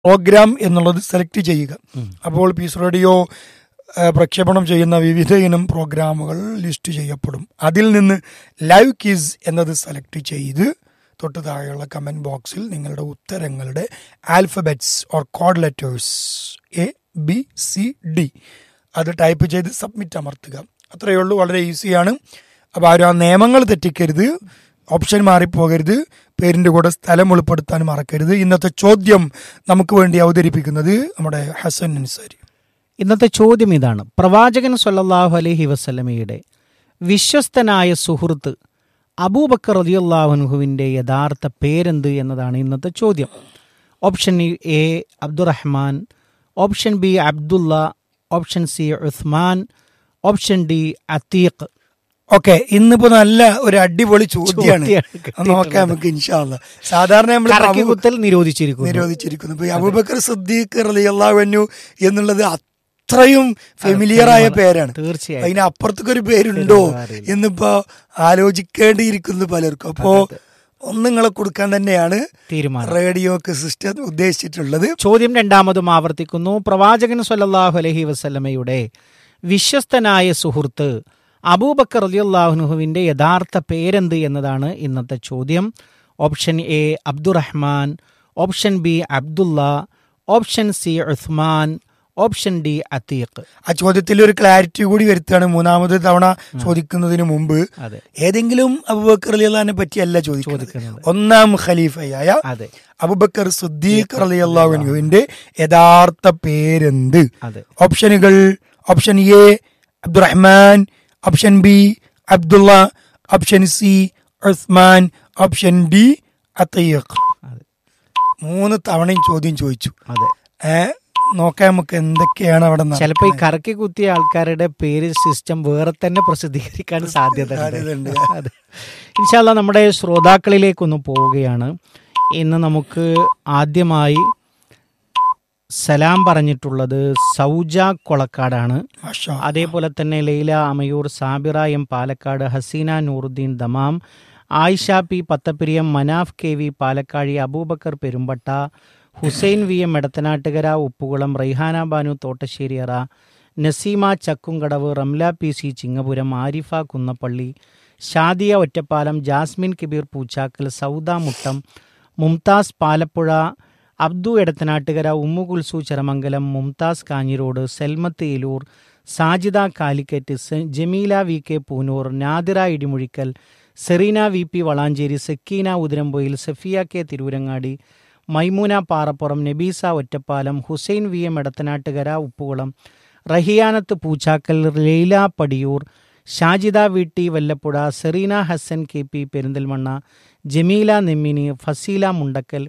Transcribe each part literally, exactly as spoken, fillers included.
Programme എന്നുള്ളത് select ചെയ്യുക. അപ്പോൾ പീസ് റേഡിയോ പ്രക്ഷേപണം ചെയ്യുന്ന വിവിധ ഇനം പ്രോഗ്രാമുകൾ ലിസ്റ്റ് ചെയ്യപ്പെടും. അതിൽ നിന്ന് ലൈവ് ക്വിസ് എന്നത് സെലക്ട് ചെയ്ത് തൊട്ട് താഴെയുള്ള കമൻറ്റ് ബോക്സിൽ നിങ്ങളുടെ ഉത്തരങ്ങളുടെ alphabets or code letters A B C D അത് ടൈപ്പ് ചെയ്ത് സബ്മിറ്റ് അമർത്തുക. അത്രയേ ഉള്ളൂ, വളരെ ഈസിയാണ്. അപ്പോൾ ആരും ആ നിയമങ്ങൾ തെറ്റിക്കരുത്, ഓപ്ഷൻ മാറിപ്പോകരുത്, പേരിൻ്റെ കൂടെ സ്ഥലം ഉൾപ്പെടുത്താൻ മറക്കരുത്. ഇന്നത്തെ ചോദ്യം നമുക്ക് വേണ്ടി അവതരിപ്പിക്കുന്നത് നമ്മുടെ ഹസൻ അൻസാരി. ഇന്നത്തെ ചോദ്യം ഇതാണ്: പ്രവാചകൻ സ്വല്ലല്ലാഹു അലൈഹി വസല്ലമയുടെ വിശ്വസ്തനായ സുഹൃത്ത് അബൂബക്കർ റളിയല്ലാഹു അൻഹുവിൻ്റെ യഥാർത്ഥ പേരെന്ത് എന്നതാണ് ഇന്നത്തെ ചോദ്യം. Option A Abdurahman, option B Abdulla, option C Usman, option D അത്തീഖ്. Okay, ഇന്നിപ്പോ നല്ല ഒരു അടിപൊളി ചോദ്യമാണ്, നോക്കാം നമുക്ക് ഇൻഷാ അല്ലാഹ്. സാധാരണ നമ്മൾ നിരോധിച്ചിരിക്കുന്നു നിരോധിച്ചിരിക്കുന്നു ഇപ്പൊ അബൂബക്കർ സിദ്ദീഖ് റളിയല്ലാഹു അൻഹു എന്നുള്ളത് അത്രയും ഫെമിലിയർ ആയ പേരാണ്. തീർച്ചയായും അതിനപ്പുറത്തേക്ക് ഒരു പേരുണ്ടോ എന്നിപ്പോ ആലോചിക്കേണ്ടിയിരിക്കുന്നു പലർക്കും. അപ്പോ ഒന്ന് നിങ്ങളെ കൊടുക്കാൻ തന്നെയാണ് റേഡിയോക്ക് സിസ്റ്റം ഉദ്ദേശിച്ചിട്ടുള്ളത്. ചോദ്യം രണ്ടാമതും ആവർത്തിക്കുന്നു: പ്രവാചകൻ സ്വല്ലല്ലാഹു അലൈഹി വസല്ലമയുടെ വിശ്വസ്തനായ സുഹൃത്ത് അബൂബക്കർ റളിയല്ലാഹു അൻഹുവിൻ്റെ യഥാർത്ഥ പേരെന്ത് എന്നതാണ് ഇന്നത്തെ ചോദ്യം. Option A Abdurahman, option B Abdulla, option C Usman, option D അത്തീഖ്. ആ ചോദ്യത്തിൽ ഒരു ക്ലാരിറ്റി കൂടി വരുത്തുകയാണ്. മൂന്നാമത് തവണ ചോദിക്കുന്നതിന് മുമ്പ് ഏതെങ്കിലും അബൂബക്കർ റളിയല്ലാഹുവിനെ പറ്റിയല്ല ചോദിക്കുന്നത്, ഒന്നാം ഖലീഫയായ അബൂബക്കർ സിദ്ദീഖ് റളിയല്ലാഹു അൻഹുവിന്റെ യഥാർത്ഥ പേരെന്ത്? ഓപ്ഷനുകൾ: option A Abdurahman, option B Abdulla, option C Usman, option D അത്തീഖ്. മൂന്ന് തവണയും ചോദ്യം ചോദിച്ചു. ഏഹ് നോക്കാം നമുക്ക് എന്തൊക്കെയാണ് അവിടെ. ചിലപ്പോ ഈ കറക്കി കുത്തിയ ആൾക്കാരുടെ പേര് സിസ്റ്റം വേറെ തന്നെ പ്രസിദ്ധീകരിക്കാൻ സാധ്യത ഉണ്ട്. ഇൻഷാ അല്ലാഹ് നമ്മുടെ ശ്രോതാക്കളിലേക്കൊന്ന് പോവുകയാണ്. ഇന്ന് നമുക്ക് ആദ്യമായി സലാം പറഞ്ഞിട്ടുള്ളത് സൗജ കൊളക്കാടാണ്. അതേപോലെ തന്നെ Laila Amayur, Sabira M Palakkad, Hasina Nooruddeen Dammam, Ayisha P Pathappiriyam, Manaf K V Palakkazhi, Abubakar Perumpatta, Hussain V M Edathanattukara Uppukulam, Raihana Banu Thottasseriyara, Naseema Chakkumkadavu, Ramla P C Chingapuram, Arifa Kunnappilly, Shadiya Ottapalam, Jasmine Kabir Poochakkal, Sauda Muttom, Mumtaz Palappuzha, Abdu Edathanattukara, Umm Kulsu Cheramangalam, Mumtaz Kanhirode, Selmath Eloor, Sajida Calicut, Jameela V K Poonoor, Nadira Idimuzhikkal, Serena V P Valanchery, Sakeena Uthirampoyil, Safiya K Tirurangadi, Maimoona Parappuram, Nabeesa Ottapalam, Hussain V M Edathanattukara Uppukulam, Rahiyanath Poochakkal, Laila Padiyoor, Shajida V T Vallappuzha, Serena Hasan K P Perinthalmanna, Jameela Nemmini, Faseela Mundakkal,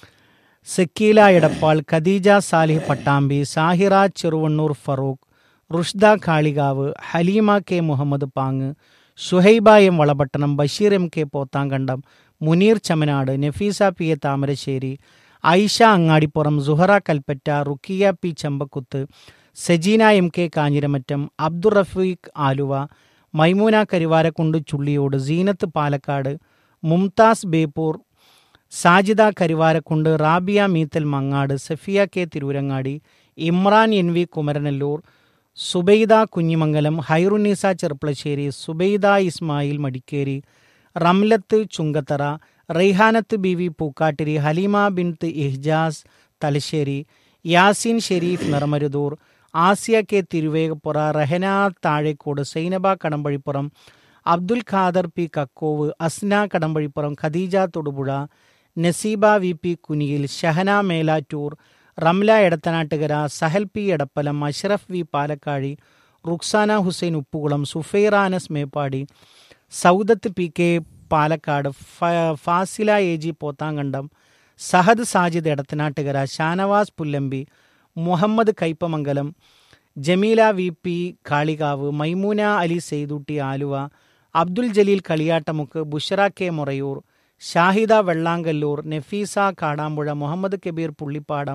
സക്കീല Edappal, Khadija Salih Pattambi, Sahira Cheruvannur Farooq, Rushda Kalikavu, Haleema K Muhammad പാങ്, Shuhaiba M Valapattanam, Basheer M K Pothankandam, Muneer Chemnad, Nafeesa P A Thamarassery, Aisha Angadipuram, Suhara Kalpetta, ruqyah P Chambakkuth, Sajina M K Kanjiramattom, Abdur Rafeeq Aluva, Maimoona Karuvarakundu Chulliyode, Zeenath Palakkad, Mumtaz Beypore, Sajida Karuvarakundu, Rabiya Meethal Mangad, Safiya K Tirurangadi, Imran N V Kumaranellur, Subaida Kunhimangalam, Hairunnisa Cherpulassery, Subaida Ismail Madikeri, Ramlath Chungathara, Raihanath B V Pookkattiri, Haleema ബിൻത്ത് Ihjas Thalassery, Yaseen Sharif Niramaruthur, Asiya K Thiruvegappura, Rahana Thazhekode, Zainaba Kadampazhipuram, Abdul Khader P Kakkove, Asna Kadampazhipuram, Khadija Thodupuzha, Naseeba V P Kuniyil, Shahana Melattur, Ramla Edathanattukara, Sahal P Edappalam, Ashraf V Palakkazhi, Ruksana Hussain Uppukulam, Sufaira Anas Meppadi, Saudath P K Palakkad, Fasila A G Pothankandam, Sahad Sajid Edathanattukara, Shanavas Pullampi, Muhammad Kaipamangalam, Jameela V P Kalikavu, Maimoona Ali സെയ്ദൂട്ടി Aluva, Abdul Jaleel Kaliyattamukku, Bushra K Morayur, Shahida Vellangallur, Nafeesa Kadampuzha, Muhammad Kabir Pullippadam,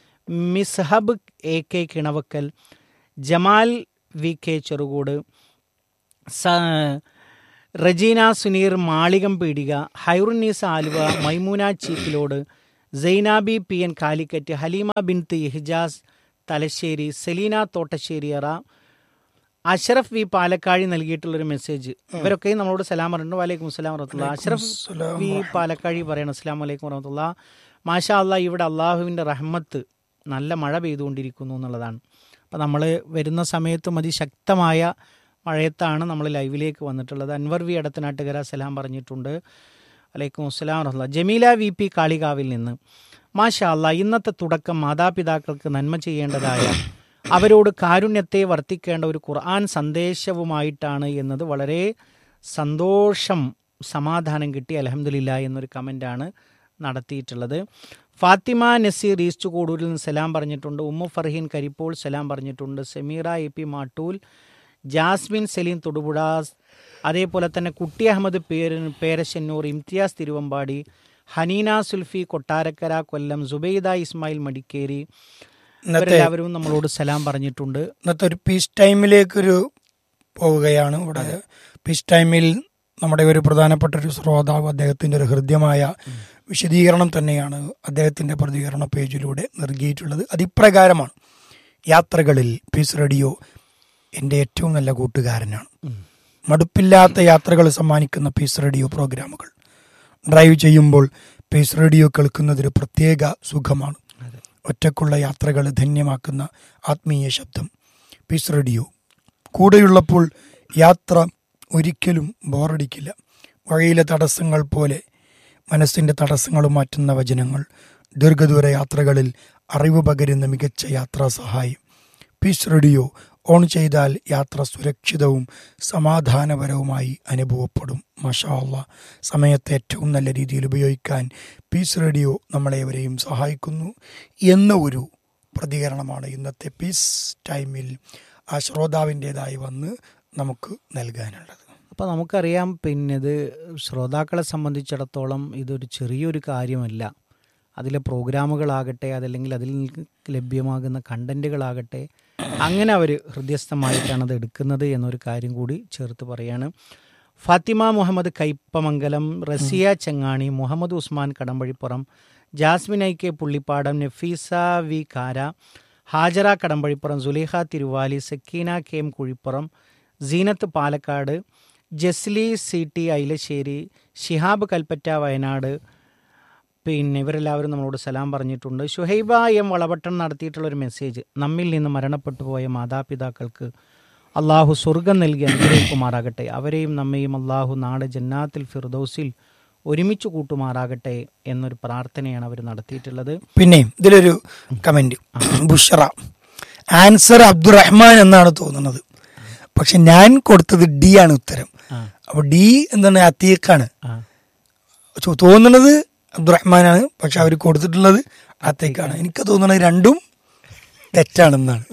Mishab A K Kinavakkal, Jamal V K Cherukode, Regina Suneer Malikam പീടിക, Hairunnisa Aluva, Maimoona Chikkilode, Zainabi P N Calicut, Haleema ബിൻത്ത് ഇഹിജാസ് Thalassery, Selina Thottasseriyara, Ashraf V Palakkazhi നൽകിയിട്ടുള്ളൊരു message. ഇവരൊക്കെയും നമ്മളോട് സലാം പറഞ്ഞിട്ടുണ്ട്. വലൈക്കും അസ്സലാം വറഹ്മത്തുള്ളാഹി. Ashraf V Palakkazhi പറയണം അസ്സലാമു അലൈക്കും വറഹ്മത്തുള്ളാഹി. മാഷാ അല്ലാ, ഇവിടെ അള്ളാഹുവിൻ്റെ റഹ്മത്ത് നല്ല മഴ പെയ്തുകൊണ്ടിരിക്കുന്നു എന്നുള്ളതാണ്. അപ്പോൾ നമ്മൾ വരുന്ന സമയത്തും അതിശക്തമായ മഴയത്താണ് നമ്മൾ ലൈവിലേക്ക് വന്നിട്ടുള്ളത്. അൻവർ വി എടത്തനാട്ടുകര സലാം പറഞ്ഞിട്ടുണ്ട്. വലൈക്കും അസ്സലാം വറഹ്മത്തുള്ളാഹി. ജമീല വി പി കാളികാവിൽ നിന്ന് മാഷാ അല്ലാ, ഇന്നത്തെ തുടക്കം മാതാപിതാക്കൾക്ക് നന്മ ചെയ്യേണ്ടതായ അവരോട് കാരുണ്യത്തെ വർത്തിക്കേണ്ട ഒരു ഖുർആൻ സന്ദേശവുമായിട്ടാണ് എന്നത് വളരെ സന്തോഷം, സമാധാനം കിട്ടി. അൽഹംദുലില്ലാഹ് എന്നൊരു കമൻ്റാണ് നടത്തിയിട്ടുള്ളത്. ഫാത്തിമ നസീർ ഈസ്റ്റ് കോടൂരിൽ നിന്ന് സലാം പറഞ്ഞിട്ടുണ്ട്. ഉമ്മു ഫർഹീൻ കരിപ്പോൾ സലാം പറഞ്ഞിട്ടുണ്ട്. Sameera A P Mattool, Jasmine Saleem Thodupuzha, അതേപോലെ തന്നെ കുട്ടി അഹമ്മദ് പേര് പേരശന്നൂർ, ഇംതിയാസ് തിരുവമ്പാടി, ഹനീന സുൽഫി കൊട്ടാരക്കര കൊല്ലം, സുബൈദ ഇസ്മായിൽ മടിക്കേരി, ഇവരെല്ലാവരും നമ്മളോട് സലാം പറഞ്ഞിട്ടുണ്ട്. ഇന്നത്തെ ഒരു പീസ് ടൈമിലേക്കൊരു പോവുകയാണ്. ഇവിടെ പീസ് ടൈമിൽ നമ്മുടെ ഒരു പ്രധാനപ്പെട്ട ഒരു ശ്രോതാവ്, അദ്ദേഹത്തിൻ്റെ ഒരു ഹൃദ്യമായ വിശദീകരണം തന്നെയാണ് അദ്ദേഹത്തിൻ്റെ പ്രതികരണ പേജിലൂടെ നൽകിയിട്ടുള്ളത്. അതിപ്രകാരമാണ്: യാത്രകളിൽ പീസ് റേഡിയോ എൻ്റെ ഏറ്റവും നല്ല കൂട്ടുകാരനാണ്. മടുപ്പില്ലാത്ത യാത്രകൾ സമ്മാനിക്കുന്ന പീസ് റേഡിയോ പ്രോഗ്രാമുകൾ. ഡ്രൈവ് ചെയ്യുമ്പോൾ പീസ് റേഡിയോ കേൾക്കുന്നതൊരു പ്രത്യേക സുഖമാണ്. ഒറ്റക്കുള്ള യാത്രകൾ ധന്യമാക്കുന്ന ആത്മീയ ശബ്ദം പീസ് റേഡിയോ. കൂടെയുള്ളപ്പോൾ യാത്ര ഒരിക്കലും ബോറടിക്കില്ല. വഴിയിലെ തടസ്സങ്ങൾ പോലെ മനസ്സിൻ്റെ തടസ്സങ്ങൾ മാറ്റുന്ന വചനങ്ങൾ. ദീർഘദൂര യാത്രകളിൽ അറിവ് പകരുന്ന മികച്ച യാത്രാ സഹായം. പീസ് റേഡിയോ ഓൺ ചെയ്താൽ യാത്ര സുരക്ഷിതവും സമാധാനപരവുമായി അനുഭവപ്പെടും. മാഷാ അല്ലാഹ്, സമയത്തെ ഏറ്റവും നല്ല രീതിയിൽ ഉപയോഗിക്കാൻ പീസ് റേഡിയോ നമ്മളേവരെയും സഹായിക്കുന്നു എന്ന ഒരു പ്രതികരണമാണ് ഇന്നത്തെ പീസ് ടൈമിൽ ആ ശ്രോതാവിൻ്റേതായി വന്ന് നമുക്ക് നൽകാനുള്ളത്. അപ്പോൾ നമുക്കറിയാം, പിന്നെ ഇത് ശ്രോതാക്കളെ സംബന്ധിച്ചിടത്തോളം ഇതൊരു ചെറിയൊരു കാര്യമല്ല. അതിലെ പ്രോഗ്രാമുകളാകട്ടെ, അതല്ലെങ്കിൽ അതിൽ ലഭ്യമാകുന്ന കണ്ടൻറ്റുകളാകട്ടെ, അങ്ങനെ അവർ ഹൃദയസ്ഥമായിട്ടാണ് അത് എടുക്കുന്നത് എന്നൊരു കാര്യം കൂടി ചേർത്ത് പറയാണ്. Fathima Muhammad Kaipamangalam, Raziya ചെങ്ങാണി, Muhammad Usman Kadampazhipuram, Jasmine I K Pullippadam, Nafeesa V കാര, Hajara Kadampazhipuram, Sulekha Thiruvali, Sakeena K M Kuzhippuram, Zeenath Palakkad, Jesly C T ഐലശ്ശേരി, Shihab Kalpetta Wayanad, പിന്നെ ഇവരെല്ലാവരും നമ്മളോട് സലാം പറഞ്ഞിട്ടുണ്ട്. ഷുഹൈബ എം വളപട്ടൺ നടത്തിയിട്ടുള്ളൊരു മെസ്സേജ്: നമ്മിൽ നിന്ന് മരണപ്പെട്ടു പോയ മാതാപിതാക്കൾക്ക് അള്ളാഹു സ്വർഗം നൽകി അനുഗ്രഹിക്കുമാറാകട്ടെ, അവരെയും നമ്മയും അള്ളാഹു നാട് ജന്നാത്തിൽ ഫിർദൗസിൽ ഒരുമിച്ച് കൂട്ടുമാറാകട്ടെ എന്നൊരു പ്രാർത്ഥനയാണ് അവർ നടത്തിയിട്ടുള്ളത്. പിന്നെ ഇതിലൊരു കമന്റ്, ബുഷറ ആൻസർ അബ്ദുറഹ്മാൻ എന്നാണ് തോന്നുന്നത്, പക്ഷെ ഞാൻ കൊടുത്തത് ഡി ആണ് ഉത്തരം. അപ്പൊ ഡി എന്താണ്, അത്തീഖാണ് തോന്നുന്നത്, അബ്ദുറഹ്മാനാണ്, പക്ഷെ അവർ കൊടുത്തിട്ടുള്ളത് അത്തീഖാണ്. എനിക്ക് തോന്നുന്നത് രണ്ടും തെറ്റാണെന്നാണ്.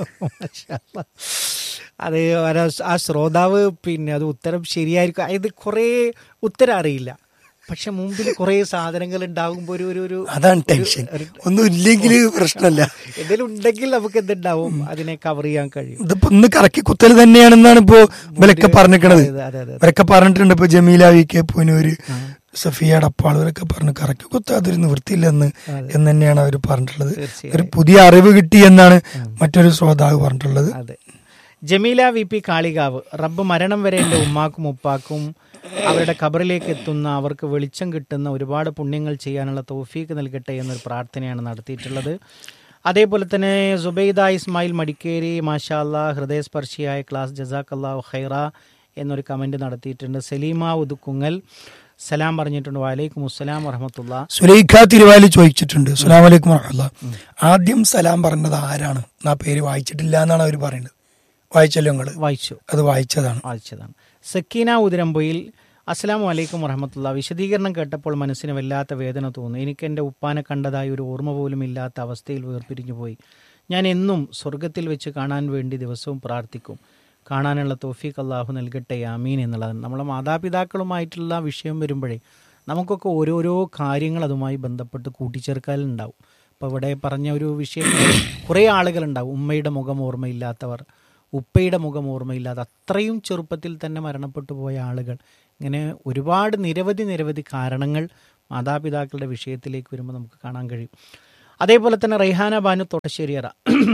അത് ആ ശ്രോതാവ് പിന്നെ അത് ഉത്തരം ശരിയായിരിക്കും. ഇത് കുറേ ഉത്തരം അറിയില്ല, പക്ഷെ മുമ്പിൽ കുറെ സാധനങ്ങൾ ഉണ്ടാകുമ്പോൾ ഒരു ഒരു അതാണ് ടെൻഷൻ. ഒന്നും ഇല്ലെങ്കിൽ പ്രശ്നമല്ല, എന്തെങ്കിലും ഉണ്ടെങ്കിൽ നമുക്ക് എന്തുണ്ടാവും, അതിനെ കവർ ചെയ്യാൻ കഴിയും. ഇതിപ്പോ ഒന്ന് കറക്കി കുത്തൽ തന്നെയാണെന്നാണ് ഇപ്പോ ഇവരൊക്കെ പറഞ്ഞിരിക്കണത്. ഇവരൊക്കെ പറഞ്ഞിട്ടുണ്ട്, ഇപ്പൊ ജമീല വി കെ പൂനൂര്, സഫിയ ഡപ്പാൾ, ഇവരൊക്കെ പറഞ്ഞു കറക്കി കുത്ത അതൊരു നിവൃത്തിയില്ലെന്ന് എന്ന് തന്നെയാണ് അവർ പറഞ്ഞിട്ടുള്ളത്. ഒരു പുതിയ അറിവ് കിട്ടി എന്നാണ് മറ്റൊരു ശ്രോതാവ് പറഞ്ഞിട്ടുള്ളത്. അതെ. ജമീല വി പി കാളികാവ്, റബ്ബ് മരണം വരെ എൻ്റെ ഉമ്മാക്കും ഉപ്പാക്കും അവരുടെ ഖബറിലേക്ക് എത്തുന്ന അവർക്ക് വെളിച്ചം കിട്ടുന്ന ഒരുപാട് പുണ്യങ്ങൾ ചെയ്യാനുള്ള തൗഫീക്ക് നൽകട്ടെ എന്നൊരു പ്രാർത്ഥനയാണ് നടത്തിയിട്ടുള്ളത്. അതേപോലെ തന്നെ സുബൈദ ഇസ്മായിൽ മടിക്കേരി, മാഷാ അല്ലാഹ് ഹൃദയസ്പർശിയായ ക്ലാസ്, ജസാക്കല്ലാഹു ഖൈറ എന്നൊരു കമന്റ് നടത്തിയിട്ടുണ്ട്. സലീമ ഉദുക്കുങ്ങൽ സലാം പറഞ്ഞിട്ടുണ്ട്. വലൈക്കും അസ്സലാം വറഹ്മത്തുള്ളാഹി. സുലൈഖ തിരുവാലി ചോദിച്ചിട്ടുണ്ട്, അസ്സലാമു അലൈക്കും വറഹ്മത്തുള്ളാഹി. ആദ്യം സലാം പറഞ്ഞത് ആരാണ്? ആ പേര് വായിച്ചിട്ടില്ല എന്നാണ് അവർ പറയുന്നത്. വായിച്ചല്ലോ നിങ്ങൾ? വായിച്ചു, അത് വായിച്ചതാണ് വായിച്ചതാണ്. സക്കീന ഉതിരമ്പൊയിൽ, അസ്സലാമു അലൈക്കും വറഹ്മത്തുള്ളാഹി. വിശദീകരണം കേട്ടപ്പോൾ മനസ്സിന് വല്ലാത്ത വേദന തോന്നുന്നു. എനിക്ക് എൻ്റെ ഉപ്പാനെ കണ്ടതായി ഒരു ഓർമ്മ പോലും ഇല്ലാത്ത അവസ്ഥയിൽ വേർപിരിഞ്ഞു പോയി. ഞാൻ എന്നും സ്വർഗത്തിൽ വെച്ച് കാണാൻ വേണ്ടി ദിവസവും പ്രാർത്ഥിക്കും. കാണാനുള്ള തൗഫീഖ് അള്ളാഹു നൽകട്ടെ, ആമീൻ എന്നുള്ളതാണ്. നമ്മളെ മാതാപിതാക്കളുമായിട്ടുള്ള വിഷയം വരുമ്പോഴേ നമുക്കൊക്കെ ഓരോരോ കാര്യങ്ങൾ അതുമായി ബന്ധപ്പെട്ട് കൂട്ടിച്ചേർക്കാനുണ്ടാവും. അപ്പോൾ ഇവിടെ പറഞ്ഞ ഒരു വിഷയം, കുറേ ആളുകളുണ്ടാവും ഉമ്മയുടെ മുഖം ഓർമ്മയില്ലാത്തവർ, ഉപ്പയുടെ മുഖം ഓർമ്മയില്ലാതെ അത്രയും ചെറുപ്പത്തിൽ തന്നെ മരണപ്പെട്ടു പോയ ആളുകൾ. ഇങ്ങനെ ഒരുപാട് നിരവധി നിരവധി കാരണങ്ങൾ മാതാപിതാക്കളുടെ വിഷയത്തിലേക്ക് വരുമ്പോൾ നമുക്ക് കാണാൻ കഴിയും. അതേപോലെ തന്നെ റൈഹാന ബാനു തോട്ടശ്ശേരിയറ,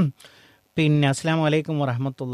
പിന്നെ അസ്സലാമു അലൈക്കും വറഹ്മത്തുള്ള.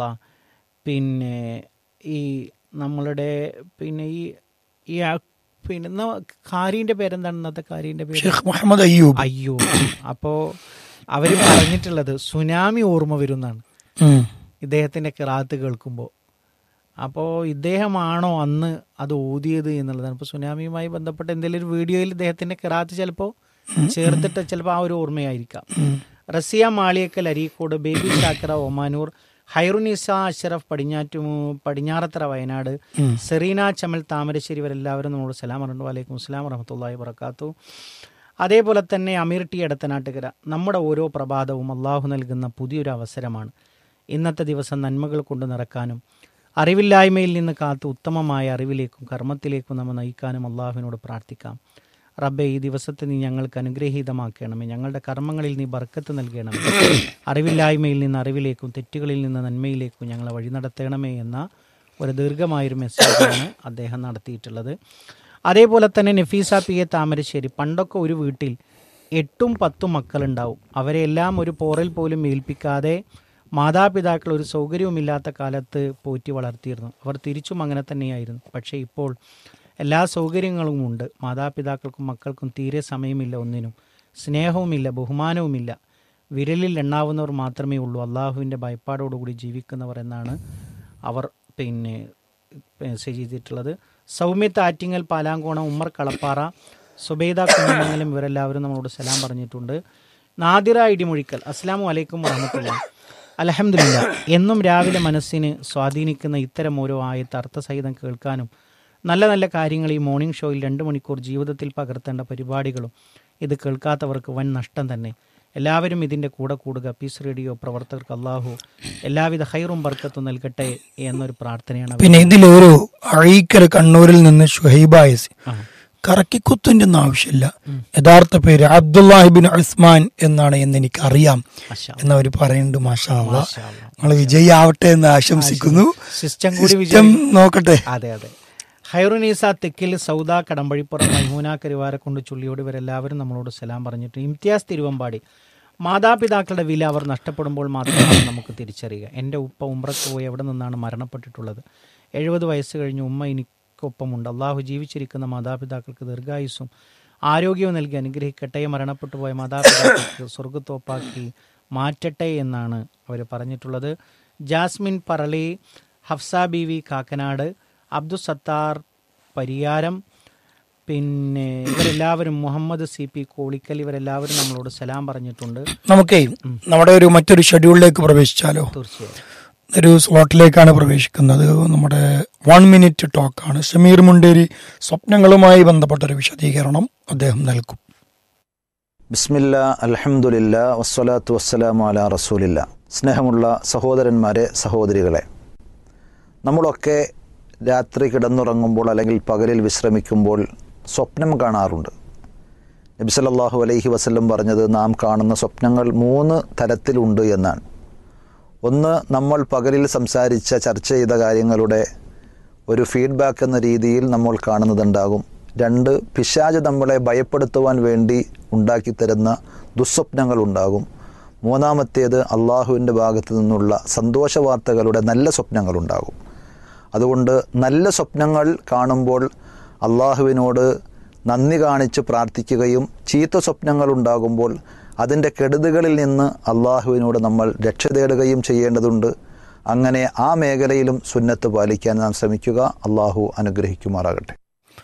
പിന്നെ ഈ നമ്മളുടെ പിന്നെ ഈ ഈ പിന്നെ ഇന്ന് കാരീൻ്റെ പേരെന്താണ്? ഇന്നത്തെ കാരീൻ്റെ പേര് ഷെയ്ഖ് മുഹമ്മദ് അയ്യൂബ്. അയ്യൂബ്. അപ്പോൾ അവർ പറഞ്ഞിട്ടുള്ളത് സുനാമി ഓർമ്മ വരുന്നതാണ് ഇദ്ദേഹത്തിൻ്റെ ഖിറാഅത്ത് കേൾക്കുമ്പോൾ. അപ്പോൾ ഇദ്ദേഹമാണോ അന്ന് അത് ഓതിയത് എന്നുള്ളതാണ്. ഇപ്പോൾ സുനാമിയുമായി ബന്ധപ്പെട്ട എന്തെങ്കിലും ഒരു വീഡിയോയിൽ ഇദ്ദേഹത്തിൻ്റെ ഖിറാഅത്ത് ചിലപ്പോൾ ചേർത്തിട്ട് ചിലപ്പോൾ ആ ഒരു ഓർമ്മയായിരിക്കാം. റസിയ മാളിയക്കൽ അരീക്കോട്, ബേബി ഷാക്കിറ ഒമാനൂർ, ഹൈറുനിസ അഷ്റഫ് പടിഞ്ഞാറ്റു പടിഞ്ഞാറത്തറ വയനാട്, സെറീന ചമൽ താമരശ്ശേരി, ഇവരെല്ലാവരും നമ്മളോട് സലാം പറഞ്ഞു. വലൈക്കും അസ്സലാം വറഹ്മത്തുള്ളാഹി വബറകാതുഹു. അതേപോലെ തന്നെ അമീർ ടി എടത്തനാട്ടുകര, നമ്മുടെ ഓരോ പ്രഭാതവും അള്ളാഹു നൽകുന്ന പുതിയൊരു അവസരമാണ്. ഇന്നത്തെ ദിവസം നന്മകൾ കൊണ്ട് നിറക്കാനും അറിവില്ലായ്മയിൽ നിന്ന് കാത്ത് ഉത്തമമായ അറിവിലേക്കും കർമ്മത്തിലേക്കും നമ്മെ നയിക്കാനും അള്ളാഹുവിനോട് പ്രാർത്ഥിക്കാം. റബ്ബെ, ഈ ദിവസത്തെ നീ ഞങ്ങൾക്ക് അനുഗ്രഹീതമാക്കണമേ, ഞങ്ങളുടെ കർമ്മങ്ങളിൽ നീ ബർക്കത്ത് നൽകണമേ, അറിവില്ലായ്മയിൽ നിന്ന് അറിവിലേക്കും തെറ്റുകളിൽ നിന്ന് നന്മയിലേക്കും ഞങ്ങളെ വഴി നടത്തണമേ എന്ന ഒരു ദീർഘമായൊരു മെസ്സേജാണ് അദ്ദേഹം നടത്തിയിട്ടുള്ളത്. അതേപോലെ തന്നെ നഫീസ പി എ താമരശ്ശേരി, പണ്ടൊക്കെ ഒരു വീട്ടിൽ എട്ടും പത്തും മക്കളുണ്ടാവും. അവരെല്ലാം ഒരു പോറൽ പോലും ഏൽപ്പിക്കാതെ മാതാപിതാക്കൾ ഒരു സൗകര്യവുമില്ലാത്ത കാലത്ത് പോറ്റി വളർത്തിയിരുന്നു. അവർ തിരിച്ചും അങ്ങനെ തന്നെയായിരുന്നു. പക്ഷേ ഇപ്പോൾ എല്ലാ സൗകര്യങ്ങളും ഉണ്ട്. മാതാപിതാക്കൾക്കും മക്കൾക്കും തീരെ സമയമില്ല, ഒന്നിനും സ്നേഹവുമില്ല, ബഹുമാനവുമില്ല. വിരലിൽ എണ്ണാവുന്നവർ മാത്രമേ ഉള്ളൂ അള്ളാഹുവിൻ്റെ ഭയപ്പാടോടുകൂടി ജീവിക്കുന്നവർ എന്നാണ് അവർ പിന്നെ മെസ്സേജ് ചെയ്തിട്ടുള്ളത്. സൗമ്യത്ത് ആറ്റിങ്ങൽ പാലാങ്കോണം, ഉമ്മർ കളപ്പാറ, സുബൈദ കുഞ്ഞമംഗലം, ഇവരെല്ലാവരും നമ്മളോട് സലാം പറഞ്ഞിട്ടുണ്ട്. നാദിറ ഇടിമൊഴിക്കൽ, അസ്സലാമു അലൈക്കും വറഹ്മത്തുള്ളാഹി. അൽഹംദുലില്ലാ, എന്നും രാവിലെ മനസ്സിന് സ്വാധീനിക്കുന്ന ഇത്തരം ഓരോ ആയത്ത് അർത്ഥസഹിതം കേൾക്കാനും നല്ല നല്ല കാര്യങ്ങൾ ഈ മോർണിംഗ് ഷോയിൽ രണ്ട് മണിക്കൂർ ജീവിതത്തിൽ പകർത്തേണ്ട പരിപാടികളും ഇത് കേൾക്കാത്തവർക്ക് വൻ നഷ്ടം തന്നെ. എല്ലാവരും ഇതിൻ്റെ കൂടെ കൂടുക. പീസ് റേഡിയോ പ്രവർത്തകർക്ക് അള്ളാഹു എല്ലാവിധ ഹൈറും ബർക്കത്തും നൽകട്ടെ എന്നൊരു പ്രാർത്ഥനയാണ്. പിന്നെ ഇതിലൊരു അഴീക്കൽ കണ്ണൂരിൽ നിന്ന് ഷുഹൈബായസ്, കറക്കിക്കുത്തിന്റെ ഒന്നും ആവശ്യമില്ല, യഥാർത്ഥ പേര് അബ്ദുല്ലാഹിബിൻ ഉസ്മാൻ എന്നാണ് എന്ന് എനിക്ക് അറിയാം എന്നവർ പറയുന്നുണ്ട്. മാഷാ അല്ലാഹ്, നിങ്ങൾ വിജയാവട്ടെ എന്ന് ആശംസിക്കുന്നു. സിസ്റ്റം കൂടി സിസ്റ്റം നോക്കട്ടെ. അതെ അതെ. ഹൈറുനീസ തെക്കിൽ, സൗദ കടമ്പഴിപ്പുറം, മൈമൂന കരുവാരക്കൊണ്ട്, ചുള്ളിയോട്, ഇവരെല്ലാവരും നമ്മളോട് സലാം പറഞ്ഞിട്ട്. ഇംതിയാസ് തിരുവമ്പാടി, മാതാപിതാക്കളുടെ വില അവർ നഷ്ടപ്പെടുമ്പോൾ മാത്രമാണ് നമുക്ക് തിരിച്ചറിയുക. എൻ്റെ ഉപ്പ ഉംറക്ക് പോയി എവിടെ നിന്നാണ് മരണപ്പെട്ടിട്ടുള്ളത്. എഴുപത് വയസ്സ് കഴിഞ്ഞ് ഉമ്മ എനിക്കൊപ്പമുണ്ട്. അള്ളാഹു ജീവിച്ചിരിക്കുന്ന മാതാപിതാക്കൾക്ക് ദീർഘായുസ്സും ആരോഗ്യവും നൽകി അനുഗ്രഹിക്കട്ടെ. മരണപ്പെട്ടു പോയ മാതാപിതാക്കൾക്ക് സ്വർഗത്തോപ്പാക്കി മാറ്റട്ടെ എന്നാണ് അവർ പറഞ്ഞിട്ടുള്ളത്. ജാസ്മിൻ പറളി, ഹഫ്സ ബീവി കാക്കനാട്, അബ്ദുസത്താർ പരിയാരം, പിന്നെ ഇവരെല്ലാവരും, മുഹമ്മദ് സി പി കോളിക്കൽ, ഇവരെല്ലാവരും നമ്മളോട് സലാം പറഞ്ഞിട്ടുണ്ട്. നമുക്കേ നമ്മുടെ ഒരു മറ്റൊരു ഷെഡ്യൂളിലേക്ക് പ്രവേശിച്ചാലോ? തീർച്ചയായും. ഒരു സ്ലോട്ടിലേക്കാണ് പ്രവേശിക്കുന്നത്. നമ്മുടെ വൺ മിനിറ്റ് ടോക്കാണ്. ഷമീർ മുണ്ടേരി സ്വപ്നങ്ങളുമായി ബന്ധപ്പെട്ടൊരു വിശദീകരണം അദ്ദേഹം നൽകും. ബിസ്മില്ലാ, അൽഹംദുലില്ലാ, വസ്സലാത്തു വസ്സലാമു അലാ റസൂലില്ലാ. സ്നേഹമുള്ള സഹോദരന്മാരെ, സഹോദരികളെ, നമ്മളൊക്കെ രാത്രി കിടന്നുറങ്ങുമ്പോൾ അല്ലെങ്കിൽ പകലിൽ വിശ്രമിക്കുമ്പോൾ സ്വപ്നം കാണാറുണ്ട്. നബി സല്ലല്ലാഹു അലൈഹി വസല്ലം പറഞ്ഞത് നാം കാണുന്ന സ്വപ്നങ്ങൾ മൂന്ന് തരത്തിലുണ്ട് എന്നാണ്. ഒന്ന്, നമ്മൾ പകലിൽ സംസാരിച്ച ചർച്ച ചെയ്ത കാര്യങ്ങളുടെ ഒരു ഫീഡ്ബാക്ക് എന്ന രീതിയിൽ നമ്മൾ കാണുന്നതുണ്ടാകും. രണ്ട്, പിശാച് നമ്മളെ ഭയപ്പെടുത്തുവാൻ വേണ്ടി ഉണ്ടാക്കിത്തരുന്ന ദുസ്വപ്നങ്ങളുണ്ടാകും. മൂന്നാമത്തേത്, അള്ളാഹുവിൻ്റെ ഭാഗത്തു നിന്നുള്ള സന്തോഷ വാർത്തകളുടെ നല്ല സ്വപ്നങ്ങളുണ്ടാകും. അതുകൊണ്ട് നല്ല സ്വപ്നങ്ങൾ കാണുമ്പോൾ അള്ളാഹുവിനോട് നന്ദി കാണിച്ച് പ്രാർത്ഥിക്കുകയും ചീത്ത സ്വപ്നങ്ങൾ ഉണ്ടാകുമ്പോൾ അതിൻ്റെ കെടുതികളിൽ നിന്ന് അള്ളാഹുവിനോട് നമ്മൾ രക്ഷ തേടുകയും ചെയ്യേണ്ടതുണ്ട്. അങ്ങനെ ആ മേഖലയിലും സുന്നത്ത് പാലിക്കാൻ നാം ശ്രമിക്കുക. അള്ളാഹു അനുഗ്രഹിക്കുമാറാകട്ടെ.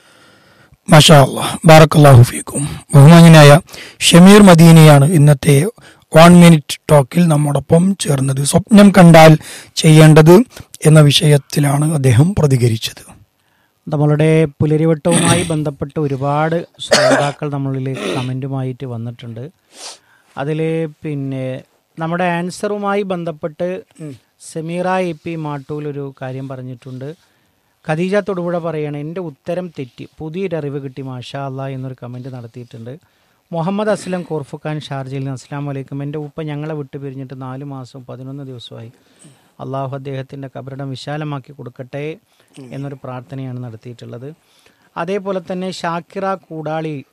മാഷാ അല്ലാഹ്, ബാറക്കല്ലാഹു ഫീക്കും. ബഹുമാന്യനായ ഷമീർ മദീനിയാണ് ഇന്നത്തെ വൺ മിനിറ്റ് ടോക്കിൽ നമ്മോടൊപ്പം ചേർന്നത്. സ്വപ്നം കണ്ടാൽ ചെയ്യേണ്ടത് എന്ന വിഷയത്തിലാണ് അദ്ദേഹം പ്രതികരിച്ചത്. നമ്മളുടെ പുലരിവട്ടവുമായി ബന്ധപ്പെട്ട് ഒരുപാട് ശ്രോതാക്കൾ നമ്മളിലേക്ക് കമൻറ്റുമായിട്ട് വന്നിട്ടുണ്ട്. അതിൽ പിന്നെ നമ്മുടെ ആൻസറുമായി ബന്ധപ്പെട്ട് സമീറ എ പി മാട്ടൂലൊരു കാര്യം പറഞ്ഞിട്ടുണ്ട്. ഖദീജ തൊടുപുഴ പറയണ, എൻ്റെ ഉത്തരം തെറ്റി, പുതിയൊരറിവ് കിട്ടി, മാഷാ അല്ലാ എന്നൊരു കമൻറ്റ് നടത്തിയിട്ടുണ്ട്. മുഹമ്മദ് അസ്ലം കോർഫുഖാൻ ഷാർജയിൽ നിന്ന്, അസ്സലാമു അലൈക്കും, എൻ്റെ ഉപ്പ ഞങ്ങളെ വിട്ടു പിരിഞ്ഞിട്ട് നാല് മാസം പതിനൊന്ന് ദിവസമായി. അള്ളാഹു അദ്ദേഹത്തിൻ്റെ കബറിടം വിശാലമാക്കി കൊടുക്കട്ടെ എന്നൊരു പ്രാർത്ഥനയാണ് നടത്തിയിട്ടുള്ളത്. അതേപോലെ തന്നെ ഷാക്കിറ കൂടാളി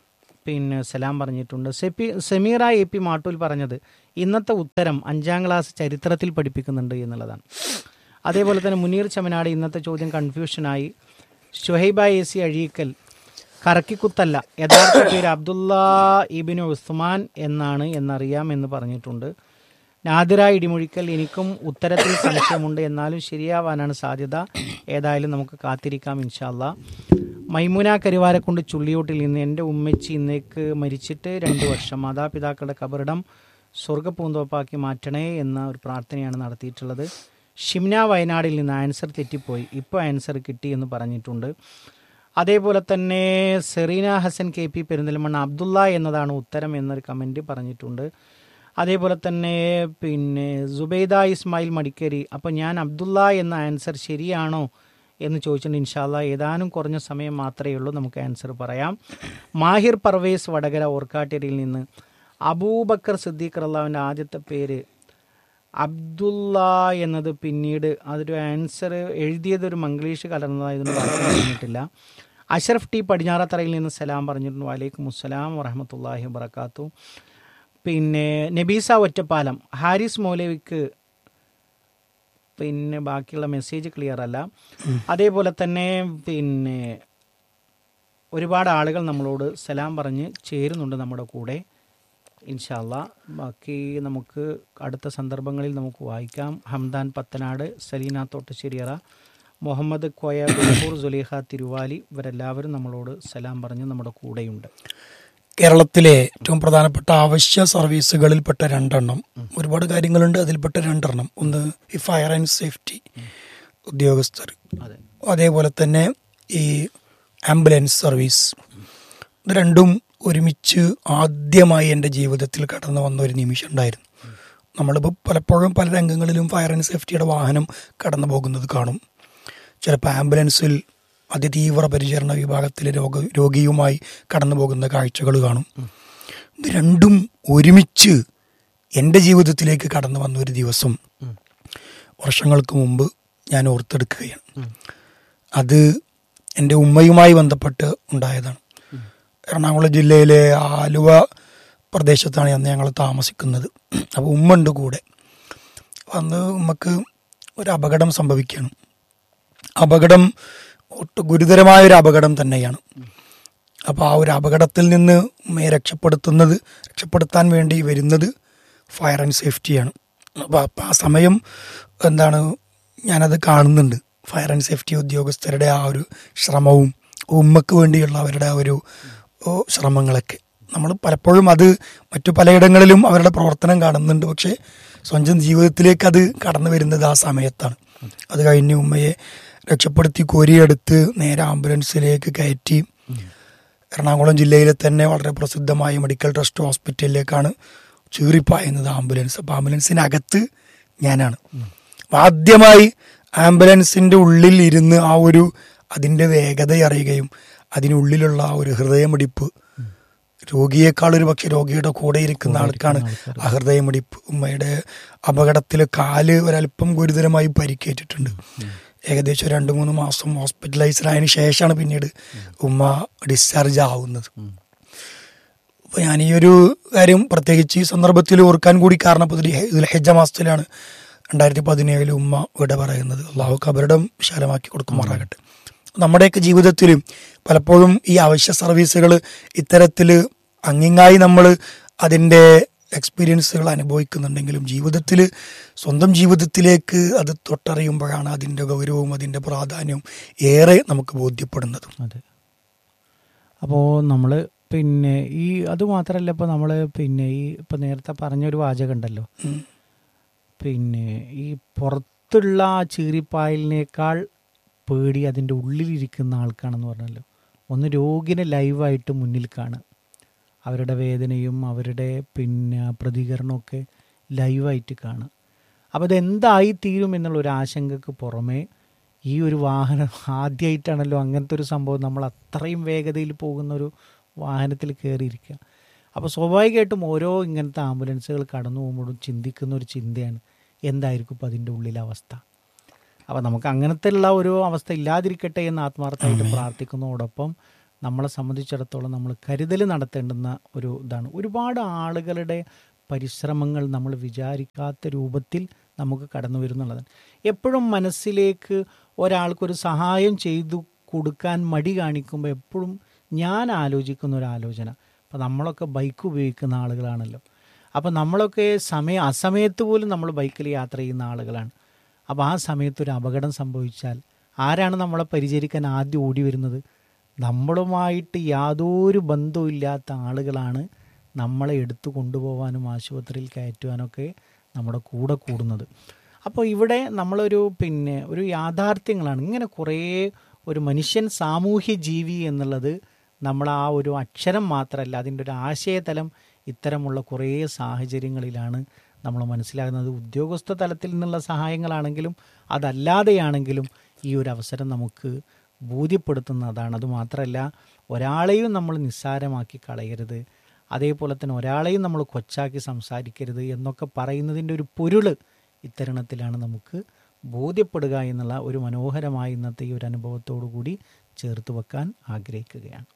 പിന്നെ സലാം പറഞ്ഞിട്ടുണ്ട്. സെപ്പി സെമീറ എ പി മാട്ടൂൽ പറഞ്ഞത് ഇന്നത്തെ ഉത്തരം അഞ്ചാം ക്ലാസ് ചരിത്രത്തിൽ പഠിപ്പിക്കുന്നുണ്ട് എന്നുള്ളതാണ്. അതേപോലെ തന്നെ മുനീർ ചമനാട് ഇന്നത്തെ ചോദ്യം കൺഫ്യൂഷനായി. ഷുഹൈബ എ സി അഴീക്കൽ കറക്കിക്കുത്തല്ല, യഥാർത്ഥ പേര് അബ്ദുള്ള ഇബിന് ഉസ്മാൻ എന്നാണ് എന്നറിയാം എന്ന് പറഞ്ഞിട്ടുണ്ട്. നാദിറ ഇടിമൊഴിക്കൽ എനിക്കും ഉത്തരത്തിൽ സംശയമുണ്ട്, എന്നാലും ശരിയാവാനാണ് സാധ്യത. ഏതായാലും നമുക്ക് കാത്തിരിക്കാം ഇൻഷാ അല്ലാ. മൈമുന കരുവാരക്കുണ്ട് ചുള്ളിയോട്ടിൽ നിന്ന് എൻ്റെ ഉമ്മച്ചി ഇന്നേക്ക് മരിച്ചിട്ട് രണ്ട് വർഷം. മാതാപിതാക്കളുടെ കബറിടം സ്വർഗ്ഗപൂന്തോപ്പാക്കി മാറ്റണേ എന്ന ഒരു പ്രാർത്ഥനയാണ് നടത്തിയിട്ടുള്ളത്. ഷിംന വയനാടിൽ നിന്ന് ആൻസർ തെറ്റിപ്പോയി, ഇപ്പോൾ ആൻസർ കിട്ടി എന്ന് പറഞ്ഞിട്ടുണ്ട്. അതേപോലെ തന്നെ Serena Hasan K P Perinthalmanna Abdulla എന്നതാണ് ഉത്തരം എന്നൊരു കമൻറ്റ് പറഞ്ഞിട്ടുണ്ട്. അതേപോലെ തന്നെ പിന്നെ സുബൈദ ഇസ്മായിൽ മടിക്കേരി, അപ്പോൾ ഞാൻ അബ്ദുള്ള എന്ന ആൻസർ ശരിയാണോ എന്ന് ചോദിച്ചിട്ടുണ്ട്. ഇൻഷാ അല്ലാ ഏതാനും കുറഞ്ഞ സമയം മാത്രമേ ഉള്ളൂ, നമുക്ക് ആൻസർ പറയാം. മാഹിർ പർവേസ് വടകര ഓർക്കാട്ടേരിയിൽ നിന്ന് അബൂബക്കർ സിദ്ദീഖ് റളിയല്ലാഹുവിൻ്റെ ആദ്യത്തെ പേര് അബ്ദുള്ള എന്നത് പിന്നീട് അതൊരു ആൻസർ എഴുതിയത് ഒരു മംഗ്ലീഷ് കലർന്നതായതൊന്നും പറഞ്ഞിട്ടില്ല. അഷറഫ് ടി പടിഞ്ഞാറത്തറയിൽ നിന്ന് സലാം പറഞ്ഞിട്ടുണ്ട്. വലൈക്കും അസ്സലാം വറഹ്മത്തുള്ളാഹി വബറകാത്തു. പിന്നെ നബീസ ഒറ്റപ്പാലം ഹാരിസ് മൗലവിക്ക് പിന്നെ ബാക്കിയുള്ള മെസ്സേജ് ക്ലിയർ അല്ല. അതേപോലെ തന്നെ പിന്നെ ഒരുപാട് ആളുകൾ നമ്മളോട് സലാം പറഞ്ഞ് ചേരുന്നുണ്ട് നമ്മുടെ കൂടെ. ഇൻഷാ അല്ലാ ബാക്കി നമുക്ക് അടുത്ത സന്ദർഭങ്ങളിൽ നമുക്ക് വായിക്കാം. ഹംദാൻ പത്തനാട്, സലീന തോട്ടശ്ശേരിയറ, മുഹമ്മദ് കോയ ബേപ്പൂർ, സുലൈഖ തിരുവാലി, ഇവരെല്ലാവരും നമ്മളോട് സലാം പറഞ്ഞ് നമ്മുടെ കൂടെയുണ്ട്. കേരളത്തിലെ ഏറ്റവും പ്രധാനപ്പെട്ട അവശ്യ സർവീസുകളിൽപ്പെട്ട രണ്ടെണ്ണം, ഒരുപാട് കാര്യങ്ങളുണ്ട്, അതിൽപ്പെട്ട രണ്ടെണ്ണം. ഒന്ന് ഈ ഫയർ ആൻഡ് സേഫ്റ്റി ഉദ്യോഗസ്ഥർ, അതേപോലെ തന്നെ ഈ ആംബുലൻസ് സർവീസ്. ഇത് രണ്ടും ഒരുമിച്ച് ആദ്യമായി എൻ്റെ ജീവിതത്തിൽ കടന്നു വന്ന ഒരു നിമിഷം ഉണ്ടായിരുന്നു. നമ്മളിപ്പോൾ പലപ്പോഴും പല രംഗങ്ങളിലും ഫയർ ആൻഡ് സേഫ്റ്റിയുടെ വാഹനം കടന്നു പോകുന്നത് കാണും. ചിലപ്പോൾ ആംബുലൻസിൽ അതിതീവ്ര പരിചരണ വിഭാഗത്തിലെ രോഗ രോഗിയുമായി കടന്നു പോകുന്ന കാഴ്ചകൾ കാണും. ഇത് രണ്ടും ഒരുമിച്ച് എൻ്റെ ജീവിതത്തിലേക്ക് കടന്നു വന്ന ഒരു ദിവസം വർഷങ്ങൾക്ക് മുമ്പ് ഞാൻ ഓർത്തെടുക്കുകയാണ്. അത് എൻ്റെ ഉമ്മയുമായി ബന്ധപ്പെട്ട് ഉണ്ടായതാണ്. എറണാകുളം ജില്ലയിലെ ആലുവ പ്രദേശത്താണ് അന്ന് ഞങ്ങൾ താമസിക്കുന്നത്. അപ്പോൾ ഉമ്മ ഉണ്ട് കൂടെ. അന്ന് ഉമ്മക്ക് ഒരു അപകടം സംഭവിക്കുകയാണ്. അപകടം ഒട്ട് ഗുരുതരമായൊരു അപകടം തന്നെയാണ്. അപ്പോൾ ആ ഒരു അപകടത്തിൽ നിന്ന് ഉമ്മയെ രക്ഷപ്പെടുത്തുന്നത് രക്ഷപ്പെടുത്താൻ വേണ്ടി വരുന്നത് ഫയർ ആൻഡ് സേഫ്റ്റിയാണ്. അപ്പോൾ അപ്പം ആ സമയം എന്താണ് ഞാനത് കാണുന്നുണ്ട്. ഫയർ ആൻഡ് സേഫ്റ്റി ഉദ്യോഗസ്ഥരുടെ ആ ഒരു ശ്രമവും ഉമ്മക്ക് വേണ്ടിയുള്ള അവരുടെ ആ ഒരു ശ്രമങ്ങളൊക്കെ നമ്മൾ പലപ്പോഴും അത് മറ്റു പലയിടങ്ങളിലും അവരുടെ പ്രവർത്തനം കാണുന്നുണ്ട്. പക്ഷേ സ്വന്തം ജീവിതത്തിലേക്ക് അത് കടന്നു വരുന്നത് ആ സമയത്താണ്. അത് കഴിഞ്ഞ് ഉമ്മയെ രക്ഷപ്പെടുത്തി കോരിയെടുത്ത് നേരെ ആംബുലൻസിലേക്ക് കയറ്റി എറണാകുളം ജില്ലയിലെ തന്നെ വളരെ പ്രസിദ്ധമായ മെഡിക്കൽ ട്രസ്റ്റ് ഹോസ്പിറ്റലിലേക്കാണ് ചീറിപ്പായുന്നത് ആംബുലൻസ്. അപ്പോൾ ആംബുലൻസിനകത്ത് ഞാനാണ്. ആദ്യമായി ആംബുലൻസിൻ്റെ ഉള്ളിൽ ഇരുന്ന് ആ ഒരു അതിൻ്റെ വേഗത അറിയുകയും അതിനുള്ളിലുള്ള ആ ഒരു ഹൃദയമിടിപ്പ്, രോഗിയേക്കാൾ ഒരു പക്ഷെ രോഗിയുടെ കൂടെ ഇരിക്കുന്ന ആൾക്കാണ് ആ ഹൃദയമിടിപ്പ്. ഉമ്മയുടെ അപകടത്തിൽ കാല് ഒരല്പം ഗുരുതരമായി പരിക്കേറ്റിട്ടുണ്ട്. ഏകദേശം രണ്ട് മൂന്ന് മാസം ഹോസ്പിറ്റലൈസ്ഡ് ആയതിനു ശേഷമാണ് പിന്നീട് ഉമ്മ ഡിസ്ചാർജ് ആവുന്നത്. അപ്പോൾ ഞാൻ ഈ ഒരു കാര്യം പ്രത്യേകിച്ച് ഈ സന്ദർഭത്തിൽ ഓർക്കാൻ കൂടി കാരണം ദുൽഹിജ്ജ മാസത്തിലാണ് രണ്ടായിരത്തി പതിനേഴിൽ ഉമ്മ വിട പറയുന്നത്. അള്ളാഹു ഖബറിടം വിശാലമാക്കി കൊടുക്കുമാറാകട്ടെ. നമ്മുടെയൊക്കെ ജീവിതത്തിൽ പലപ്പോഴും ഈ അവശ്യ സർവീസുകൾ ഇത്തരത്തിൽ അങ്ങിങ്ങായി നമ്മൾ അതിൻ്റെ എക്സ്പീരിയൻസുകൾ അനുഭവിക്കുന്നുണ്ടെങ്കിലും ജീവിതത്തിൽ സ്വന്തം ജീവിതത്തിലേക്ക് അത് തൊട്ടറിയുമ്പോഴാണ് അതിൻ്റെ ഗൗരവവും അതിൻ്റെ പ്രാധാന്യവും ഏറെ നമുക്ക് ബോധ്യപ്പെടുന്നത്. അതെ. അപ്പോൾ നമ്മൾ പിന്നെ ഈ അതുമാത്രമല്ല, ഇപ്പോൾ നമ്മൾ പിന്നെ ഈ ഇപ്പം നേരത്തെ പറഞ്ഞൊരു വാചകം ഉണ്ടല്ലോ, പിന്നെ ഈ പുറത്തുള്ള ചീറിപ്പായലിനേക്കാൾ പേടി അതിൻ്റെ ഉള്ളിലിരിക്കുന്ന ആൾക്കാണെന്ന് പറഞ്ഞല്ലോ. ഒന്ന് രോഗിനെ ലൈവായിട്ട് മുന്നിൽ കാണുക, അവരുടെ വേദനയും അവരുടെ പിന്നെ പ്രതികരണമൊക്കെ ലൈവായിട്ട് കാണുക. അപ്പോൾ അതെന്തായി തീരും എന്നുള്ളൊരു ആശങ്കക്ക് പുറമേ ഈ ഒരു വാഹനം ആദ്യമായിട്ടാണല്ലോ അങ്ങനത്തെ ഒരു സംഭവം, നമ്മൾ അത്രയും വേഗതയിൽ പോകുന്നൊരു വാഹനത്തിൽ കയറിയിരിക്കുക. അപ്പോൾ സ്വാഭാവികമായിട്ടും ഓരോ ഇങ്ങനത്തെ ആംബുലൻസുകൾ കടന്നു പോകുമ്പോഴും ചിന്തിക്കുന്ന ഒരു ചിന്തയാണ് എന്തായിരിക്കും ഇപ്പോൾ അതിൻ്റെ ഉള്ളിലെ അവസ്ഥ. അപ്പോൾ നമുക്ക് അങ്ങനത്തെ ഉള്ള ഒരു അവസ്ഥ ഇല്ലാതിരിക്കട്ടെ എന്ന് ആത്മാർത്ഥമായിട്ട് പ്രാർത്ഥിക്കുന്നതോടൊപ്പം നമ്മളെ സംബന്ധിച്ചിടത്തോളം നമ്മൾ കരുതൽ നടത്തേണ്ടുന്ന ഒരു ഇതാണ്. ഒരുപാട് ആളുകളുടെ പരിശ്രമങ്ങൾ നമ്മൾ വിചാരിക്കാത്ത രൂപത്തിൽ നമുക്ക് കടന്നു വരുന്നുള്ളതാണ്. എപ്പോഴും മനസ്സിലേക്ക് ഒരാൾക്കൊരു സഹായം ചെയ്തു കൊടുക്കാൻ മടി കാണിക്കുമ്പോൾ എപ്പോഴും ഞാൻ ആലോചിക്കുന്ന ഒരു ആലോചന, അപ്പോൾ നമ്മളൊക്കെ ബൈക്ക് ഉപയോഗിക്കുന്ന ആളുകളാണല്ലോ, അപ്പോൾ നമ്മളൊക്കെ സമയം അസമയത്ത് പോലും നമ്മൾ ബൈക്കിൽ യാത്ര ചെയ്യുന്ന ആളുകളാണ്. അപ്പോൾ ആ സമയത്തൊരു അപകടം സംഭവിച്ചാൽ ആരാണ് നമ്മളെ പരിചരിക്കാൻ ആദ്യം ഓടി വരുന്നത്? നമ്മളുമായിട്ട് യാതൊരു ബന്ധവും ഇല്ലാത്ത ആളുകളാണ് നമ്മളെ എടുത്തു കൊണ്ടുപോകാനും ആശുപത്രിയിൽ കയറ്റുവാനൊക്കെ നമ്മുടെ കൂടെ കൂടുന്നത്. അപ്പോൾ ഇവിടെ നമ്മളൊരു പിന്നെ ഒരു യാഥാർത്ഥ്യങ്ങളാണ്. ഇങ്ങനെ കുറേ ഒരു മനുഷ്യൻ സാമൂഹ്യ ജീവി എന്നുള്ളത് നമ്മൾ ആ ഒരു അക്ഷരം മാത്രമല്ല, അതിൻ്റെ ഒരു ആശയതലം ഇത്തരമുള്ള കുറേ സാഹചര്യങ്ങളിലാണ് നമ്മൾ മനസ്സിലാകുന്നത്. ഉദ്യോഗസ്ഥ തലത്തിൽ നിന്നുള്ള സഹായങ്ങളാണെങ്കിലും അതല്ലാതെയാണെങ്കിലും ഈ ഒരു അവസരം നമുക്ക് ബോധ്യപ്പെടുത്തുന്നതാണ്. അതുമാത്രമല്ല, ഒരാളെയും നമ്മൾ നിസ്സാരമാക്കി കളയരുത്, അതേപോലെ തന്നെ ഒരാളെയും നമ്മൾ കൊച്ചാക്കി സംസാരിക്കരുത് എന്നൊക്കെ പറയുന്നതിൻ്റെ ഒരു പൊരുൾ ഇത്തരണത്തിലാണ് നമുക്ക് ബോധ്യപ്പെടുക എന്നുള്ള ഒരു മനോഹരമായ ഇന്നത്തെ ഈ ഒരു അനുഭവത്തോടു കൂടി ചേർത്ത് വെക്കാൻ ആഗ്രഹിക്കുകയാണ്.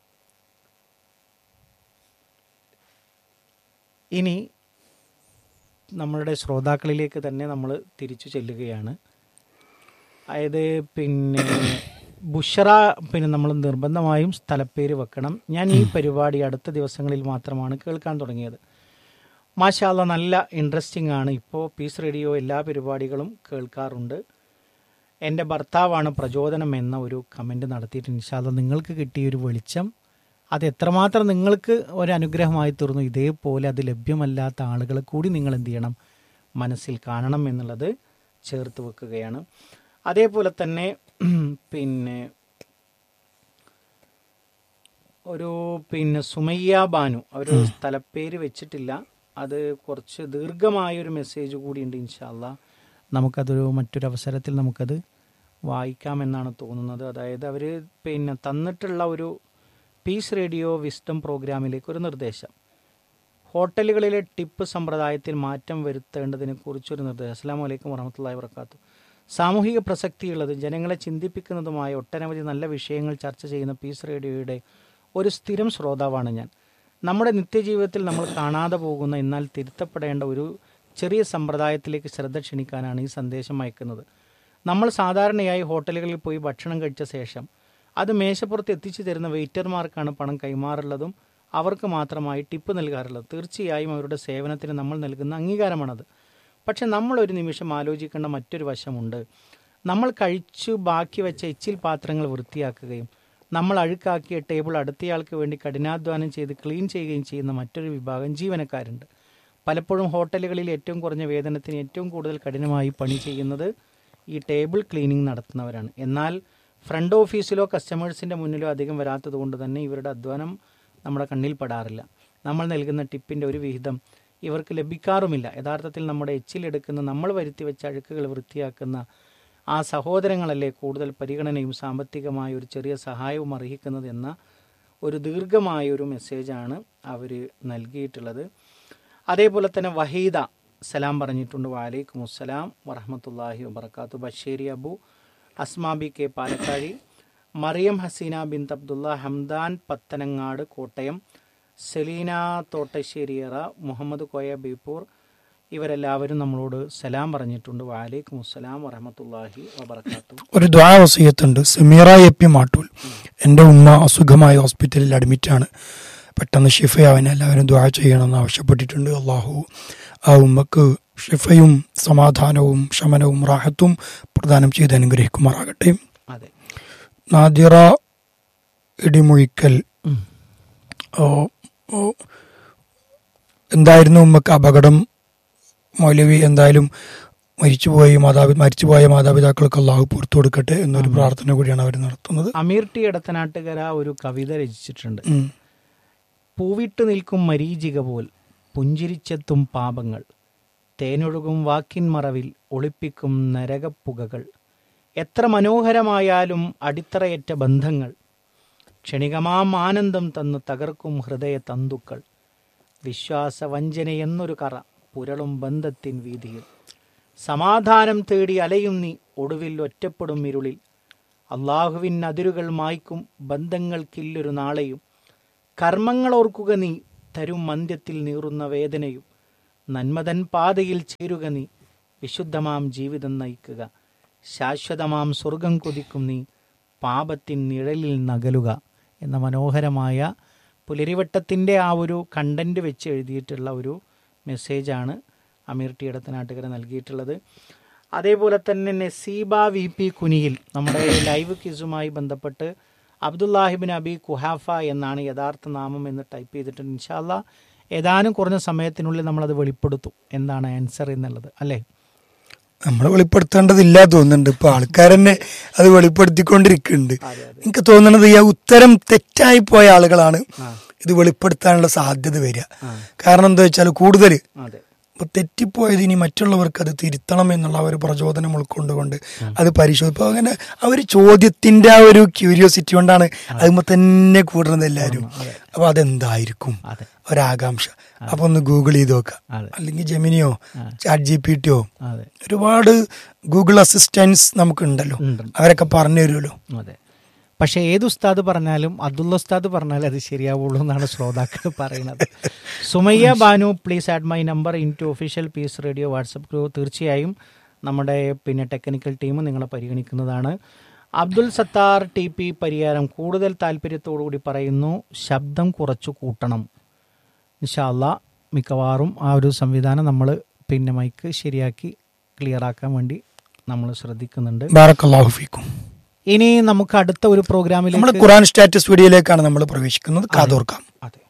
ഇനി നമ്മളുടെ ശ്രോതാക്കളിലേക്ക് തന്നെ നമ്മൾ തിരിച്ചു ചെല്ലുകയാണ്. അതായത് പിന്നെ ബുഷറ പിന്നെ നമ്മൾ നിർബന്ധമായും സ്ഥലപ്പേര് വെക്കണം. ഞാൻ ഈ പരിപാടി അടുത്ത ദിവസങ്ങളിൽ മാത്രമാണ് കേൾക്കാൻ തുടങ്ങിയത്. മാഷാ അല്ലാ, നല്ല ഇൻട്രസ്റ്റിംഗ് ആണ്. ഇപ്പോൾ പീസ് റേഡിയോ എല്ലാ പരിപാടികളും കേൾക്കാറുണ്ട്. എൻ്റെ ഭർത്താവാണ് പ്രചോദനം എന്ന ഒരു കമൻറ്റ് നടത്തിയിട്ട് ഇൻഷാ അല്ലാ നിങ്ങൾക്ക് കിട്ടിയൊരു വെളിച്ചം അത് എത്രമാത്രം നിങ്ങൾക്ക് ഒരനുഗ്രഹമായി തീർന്നു. ഇതേപോലെ അത് ലഭ്യമല്ലാത്ത ആളുകളെ കൂടി നിങ്ങൾ എന്ത് ചെയ്യണം, മനസ്സിൽ കാണണം എന്നുള്ളത് ചേർത്ത് വെക്കുകയാണ്. അതേപോലെ തന്നെ പിന്നെ ഒരു പിന്നെ സുമയ്യ ബാനു അവർ സ്ഥലപ്പേര് വെച്ചിട്ടില്ല, അത് കുറച്ച് ദീർഘമായൊരു മെസ്സേജ് കൂടിയുണ്ട്. ഇൻഷാ അല്ലാ നമുക്കതൊരു മറ്റൊരു അവസരത്തിൽ നമുക്കത് വായിക്കാമെന്നാണ് തോന്നുന്നത്. അതായത് അവർ പിന്നെ തന്നിട്ടുള്ള ഒരു പീസ് റേഡിയോ വിസ്ഡം പ്രോഗ്രാമിലേക്ക് ഒരു നിർദ്ദേശം, ഹോട്ടലുകളിലെ ടിപ്പ് സമ്പ്രദായത്തിൽ മാറ്റം വരുത്തേണ്ടതിനെക്കുറിച്ചൊരു നിർദ്ദേശം. അസ്സലാമു അലൈക്കും വറഹ്മത്തുള്ളാഹി വബറകാതുഹു. സാമൂഹിക പ്രസക്തിയുള്ളത് ജനങ്ങളെ ചിന്തിപ്പിക്കുന്നതുമായ ഒട്ടനവധി നല്ല വിഷയങ്ങൾ ചർച്ച ചെയ്യുന്ന പീസ് റേഡിയോയുടെ ഒരു സ്ഥിരം ശ്രോതാവാണ് ഞാൻ. നമ്മുടെ നിത്യജീവിതത്തിൽ നമ്മൾ കാണാതെ പോകുന്ന എന്നാൽ തിരുത്തപ്പെടേണ്ട ഒരു ചെറിയ സമ്പ്രദായത്തിലേക്ക് ശ്രദ്ധ ക്ഷണിക്കാനാണ് ഈ സന്ദേശം അയക്കുന്നത്. നമ്മൾ സാധാരണയായി ഹോട്ടലുകളിൽ പോയി ഭക്ഷണം കഴിച്ച ശേഷം അത് മേശപ്പുറത്ത് എത്തിച്ചു തരുന്ന വെയിറ്റർമാർക്കാണ് പണം കൈമാറുള്ളതും അവർക്ക് മാത്രമായി ടിപ്പ് നൽകാറുള്ളത്. തീർച്ചയായും അവരുടെ സേവനത്തിന് നമ്മൾ നൽകുന്ന അംഗീകാരമാണത്. പക്ഷെ നമ്മൾ ഒരു നിമിഷം ആലോചിക്കേണ്ട മറ്റൊരു വശമുണ്ട്. നമ്മൾ കഴിച്ചു ബാക്കി വെച്ച എച്ചിൽ പാത്രങ്ങൾ വൃത്തിയാക്കുകയും നമ്മൾ അഴുക്കാക്കിയ ടേബിൾ അടുത്തയാൾക്ക് വേണ്ടി കഠിനാധ്വാനം ചെയ്ത് ക്ലീൻ ചെയ്യുകയും ചെയ്യുന്ന മറ്റൊരു വിഭാഗം ജീവനക്കാരുണ്ട്. പലപ്പോഴും ഹോട്ടലുകളിൽ ഏറ്റവും കുറഞ്ഞ വേതനത്തിന് ഏറ്റവും കൂടുതൽ കഠിനമായി പണി ചെയ്യുന്നത് ഈ ടേബിൾ ക്ലീനിങ് നടത്തുന്നവരാണ്. എന്നാൽ ഫ്രണ്ട് ഓഫീസിലോ കസ്റ്റമേഴ്സിൻ്റെ മുന്നിലോ അധികം വരാത്തത് കൊണ്ട് തന്നെ ഇവരുടെ അധ്വാനം നമ്മുടെ കണ്ണിൽ പെടാറില്ല. നമ്മൾ നൽകുന്ന ടിപ്പിൻ്റെ ഒരു വിഹിതം ഇവർക്ക് ലഭിക്കാറുമില്ല. യഥാർത്ഥത്തിൽ നമ്മുടെ എച്ചിലെടുക്കുന്ന നമ്മൾ വരുത്തി വെച്ച അഴുക്കുകൾ വൃത്തിയാക്കുന്ന ആ സഹോദരങ്ങളല്ലേ കൂടുതൽ പരിഗണനയും സാമ്പത്തികമായ ഒരു ചെറിയ സഹായവും അർഹിക്കുന്നത് എന്ന ഒരു ദീർഘമായൊരു മെസ്സേജാണ് അവർ നൽകിയിട്ടുള്ളത്. അതേപോലെ തന്നെ വഹീദ സലാം പറഞ്ഞിട്ടുണ്ട്. വലൈക്കും അസ്സലാം വറഹ്മത്തുള്ളാഹി വബറകാത്തു. Basheeri Abu, Asmabi K Palakkazhi, Mariyam Hasina bin Abdulla, Hamdan പത്തനങ്ങാട് Kottayam, Selina Thottasseriyara, Muhammad Koya ബീപ്പൂർ, ഇവരെല്ലാവരും നമ്മളോട് സലാം പറഞ്ഞിട്ടുണ്ട്. വലൈക്കും അസ്സലാം വറഹ്മത്തുള്ളാഹി വബറകാത്തു. ഒരു ദുആ വസിയത്തുണ്ട്. സമീറ എ പി മാട്ടൂൽ, എൻ്റെ ഉമ്മ അസുഖമായി ഹോസ്പിറ്റലിൽ അഡ്മിറ്റാണ്, പെട്ടെന്ന് ഷിഫയാവാൻ എല്ലാവരും ദുആ ചെയ്യണമെന്ന് ആവശ്യപ്പെട്ടിട്ടുണ്ട്. അള്ളാഹു ആ ഉമ്മക്ക് ഷിഫയും സമാധാനവും ശമനവും റാഹത്തും പ്രദാനം ചെയ്ത് അനുഗ്രഹിക്കുമാറാകട്ടെ. അതെ. നാദിറ ഇടിമുഴിക്കൽ, എന്തായിരുന്നു ഉമ്മക്ക് അപകടം? മൗലവി എന്തായാലും മരിച്ചുപോയി മാതാപി മരിച്ചുപോയ മാതാപിതാക്കൾക്ക് അള്ളാഹു പുറത്തു കൊടുക്കട്ടെ എന്നൊരു പ്രാർത്ഥന കൂടിയാണ് അവർ നടത്തുന്നത്. അമീർ ടി എടത്തനാട്ടുകര ഒരു കവിത രചിച്ചിട്ടുണ്ട്. പൂവിട്ട് നിൽക്കും മരീചിക പോൽ പുഞ്ചിരിച്ചെത്തും പാപങ്ങൾ, തേനൊഴുകും വാക്കിൻ മറവിൽ ഒളിപ്പിക്കും നരകപ്പുകകൾ, എത്ര മനോഹരമായാലും അടിത്തറയറ്റ ബന്ധങ്ങൾ, ക്ഷണികമാം ആനന്ദം തന്നു തകർക്കും ഹൃദയ തന്തുക്കൾ, വിശ്വാസ വഞ്ചനയെന്നൊരു കറ പുരളും ബന്ധത്തിൻ വീതിയിൽ, സമാധാനം തേടി അലയും നീ ഒടുവിൽ ഒറ്റപ്പെടും ഇരുളിൽ, അള്ളാഹുവിൻ അതിരുകൾ മായ്ക്കും ബന്ധങ്ങൾക്കില്ലൊരു നാളെയും. കർമ്മങ്ങൾ ഓർക്കുക നീ, തരും മന്ത്യത്തിൽ നീറുന്ന വേദനയും. നന്മതൻ പാതയിൽ ചേരുക നീ, വിശുദ്ധമാം ജീവിതം നയിക്കുക. ശാശ്വതമാം സ്വർഗം കൊതിക്കും നീ, പാപത്തിൻ നിഴലിൽ നകലുക എന്ന മനോഹരമായ പുലരിവട്ടത്തിൻ്റെ ആ ഒരു കണ്ടന്റ് വെച്ച് എഴുതിയിട്ടുള്ള ഒരു മെസ്സേജാണ് അമീർ ടി ഇടത്തനാട്ടുകര നൽകിയിട്ടുള്ളത്. അതേപോലെ തന്നെ നസീബ വി പി കുനിയിൽ നമ്മുടെ ലൈവ് ക്വിസുമായി ബന്ധപ്പെട്ട് അബ്ദുല്ലാഹിബിൻ അബി കുഹാഫ എന്നാണ് യഥാർത്ഥ നാമം എന്ന് ടൈപ്പ് ചെയ്തിട്ടുണ്ട്. ഇൻഷാ അല്ലാഹ് ഏതാനും കുറഞ്ഞ സമയത്തിനുള്ളിൽ നമ്മളത് വെളിപ്പെടുത്തും എന്താണ് ആൻസർ എന്നുള്ളത്, അല്ലേ? നമ്മൾ വെളിപ്പെടുത്തേണ്ടതില്ല തോന്നുന്നുണ്ട്. ഇപ്പൊ ആൾക്കാർ തന്നെ അത് വെളിപ്പെടുത്തിക്കൊണ്ടിരിക്കുന്നുണ്ട്. എനിക്ക് തോന്നുന്നത് ഈ ഉത്തരം തെറ്റായി പോയ ആളുകളാണ് ഇത് വെളിപ്പെടുത്താനുള്ള സാധ്യത വരിക. കാരണം എന്താ വെച്ചാൽ കൂടുതൽ ഇപ്പൊ തെറ്റിപ്പോയത് ഇനി മറ്റുള്ളവർക്ക് അത് തിരുത്തണം എന്നുള്ള ഒരു പ്രചോദനം ഉൾക്കൊണ്ടുകൊണ്ട് അത് പരിശോധിക്കും. അങ്ങനെ ആ ഒരു ചോദ്യത്തിന്റെ ആ ഒരു ക്യൂരിയോസിറ്റി കൊണ്ടാണ് അതുമ്പോ തന്നെ കൂടുന്നത് എല്ലാവരും. അപ്പൊ അതെന്തായിരിക്കും ഒരാകാംക്ഷ. അപ്പൊ ഒന്ന് ഗൂഗിൾ ചെയ്ത് നോക്കാം, അല്ലെങ്കിൽ ജെമിനിയോ ചാറ്റ് ജി പി ടിയോ ഒരുപാട് ഗൂഗിൾ അസിസ്റ്റൻസ് നമുക്കുണ്ടല്ലോ, അവരൊക്കെ പറഞ്ഞു തരുമല്ലോ. അതെ, പക്ഷെ ഏത് ഉസ്താദ് പറഞ്ഞാലും അബ്ദുള്ള ഉസ്താദ് പറഞ്ഞാലും അത് ശരിയാവുള്ളൂ എന്നാണ് ശ്രോതാക്കൾ പറയുന്നത്. Sumayya Banu, please add my number in to official piece radio WhatsApp group. തീർച്ചയായും നമ്മുടെ പിന്നെ ടെക്നിക്കൽ ടീം നിങ്ങളെ പരിഗണിക്കുന്നതാണ്. അബ്ദുൽ സത്താർ ടി പി പരിയാരം കൂടുതൽ താല്പര്യത്തോടുകൂടി പറയുന്നു, ശബ്ദം കുറച്ചു കൂട്ടണം. ഇൻഷാ അല്ലാഹ് മിക്കവാറും ആ ഒരു സംവിധാനം നമ്മൾ പിന്നെ മൈക്ക് ശരിയാക്കി ക്ലിയർ ആക്കാൻ വേണ്ടി നമ്മൾ ശ്രദ്ധിക്കുന്നുണ്ട്. ബാറക്കല്ലാഹു ഫീക്കും. ഇനി നമുക്ക് അടുത്ത ഒരു പ്രോഗ്രാമിൽ നമ്മൾ ഖുർആൻ സ്റ്റാറ്റസ് വീഡിയോയിലേക്കാണ് നമ്മൾ പ്രവേശിക്കുന്നത്. കാതോർക്കാം. അതെ.